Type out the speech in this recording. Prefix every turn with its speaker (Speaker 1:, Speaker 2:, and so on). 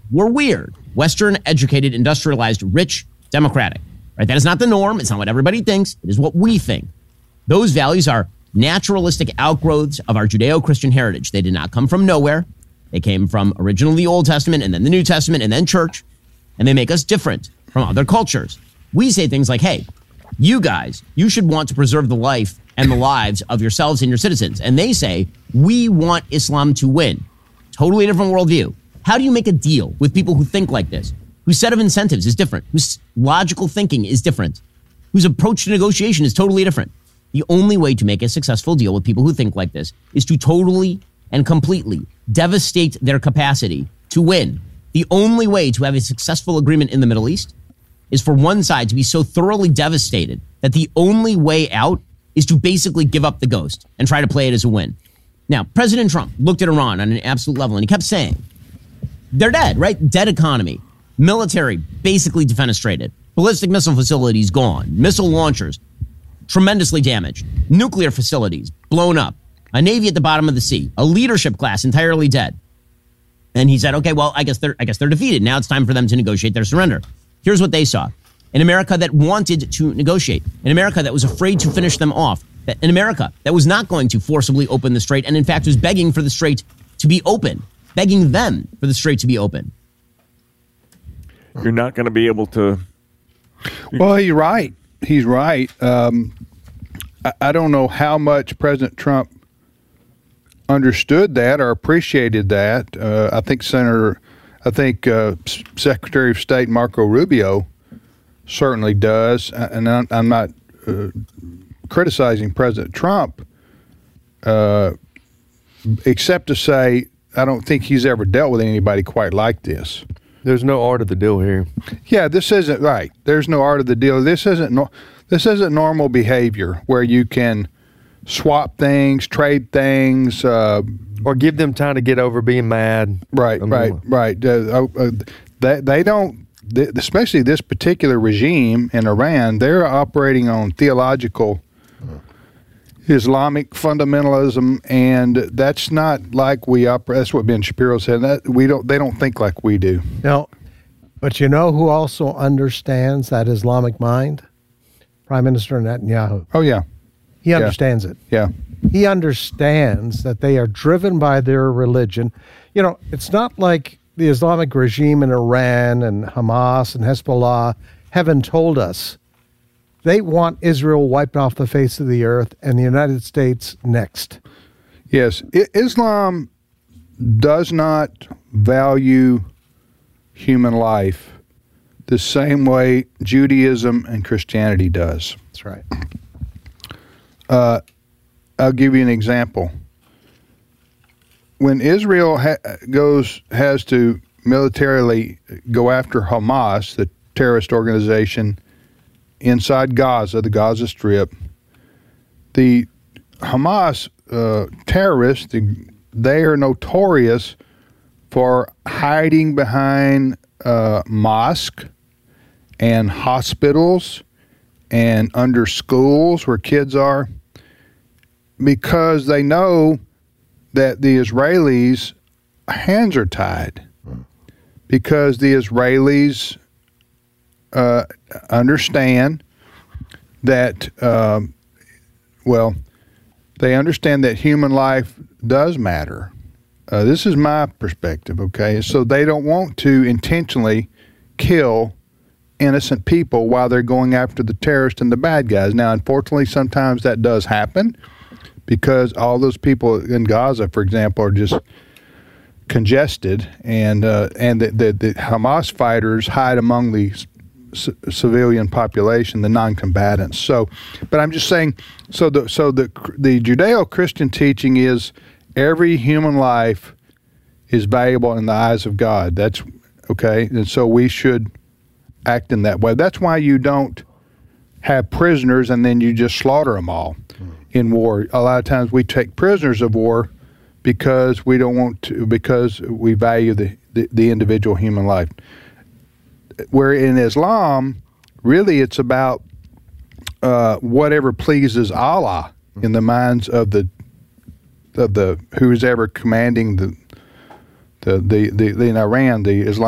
Speaker 1: We're weird. Western, educated, industrialized, rich, democratic. Right? That is not the norm. It's not what everybody thinks. It is what we think. Those values are naturalistic outgrowths of our Judeo-Christian heritage. They did not come from nowhere. They came from originally the Old Testament and then the New Testament and then church. And they make us different from other cultures. We say things like, hey, you guys, you should want to preserve the life and the lives of yourselves and your citizens. And they say, we want Islam to win. Totally different worldview. How do you make a deal with people who think like this, whose set of incentives is different, whose logical thinking is different, whose approach to negotiation is totally different? The only way to make a successful deal with people who think like this is to totally and completely devastate their capacity to win. The only way to have a successful agreement in the Middle East is for one side to be so thoroughly devastated that the only way out is to basically give up the ghost and try to play it as a win. Now, President Trump looked at Iran on an absolute level, and he kept saying, they're dead, right? Dead economy. Military, basically defenestrated. Ballistic missile facilities gone. Missile launchers, tremendously damaged. Nuclear facilities, blown up. A navy at the bottom of the sea. A leadership class entirely dead. And he said, okay, well, I guess they're defeated. Now it's time for them to negotiate their surrender. Here's what they saw. An America that wanted to negotiate. An America that was afraid to finish them off. An America that was not going to forcibly open the strait and, in fact, was begging for the strait to be open. Begging them for the strait to be open.
Speaker 2: You're not going to be able to...
Speaker 3: Well, he's right. He's right. I don't know how much President Trump understood that or appreciated that. I think Secretary of State Marco Rubio certainly does, and I'm not criticizing President Trump, except to say I don't think he's ever dealt with anybody quite like this.
Speaker 2: There's no art of the deal here.
Speaker 3: Yeah, this isn't right. There's no art of the deal. This isn't normal behavior where you can swap things, trade things,
Speaker 2: or give them time to get over being mad.
Speaker 3: Right. They don't, especially this particular regime in Iran. They're operating on theological Islamic fundamentalism, and that's not like we operate. That's what Ben Shapiro said. That they don't think like we do.
Speaker 4: No, but you know who also understands that Islamic mind? Prime Minister Netanyahu.
Speaker 3: Oh yeah,
Speaker 4: he understands it.
Speaker 3: Yeah,
Speaker 4: he understands that they are driven by their religion. You know, it's not like the Islamic regime in Iran and Hamas and Hezbollah haven't told us. They want Israel wiped off the face of the earth and the United States next.
Speaker 3: Yes. Islam does not value human life the same way Judaism and Christianity does.
Speaker 4: That's right.
Speaker 3: I'll give you an example. When Israel has to militarily go after Hamas, the terrorist organization inside Gaza, the Gaza Strip, the Hamas terrorists, they are notorious for hiding behind mosques and hospitals and under schools where kids are, because they know that the Israelis' hands are tied, because the Israelis understand that, they understand that human life does matter. This is my perspective, okay? So they don't want to intentionally kill innocent people while they're going after the terrorists and the bad guys. Now, unfortunately, sometimes that does happen because all those people in Gaza, for example, are just congested, and the Hamas fighters hide among the civilian population, the non-combatants. So, but I'm just saying, so the Judeo-Christian teaching is every human life is valuable in the eyes of God. That's okay, and so we should act in that way. That's why you don't have prisoners and then you just slaughter them all in war. A lot of times we take prisoners of war because we don't want to, because we value the individual human life. Where in Islam, really it's about whatever pleases Allah in the minds of the who's ever commanding the in Iran, the Islamic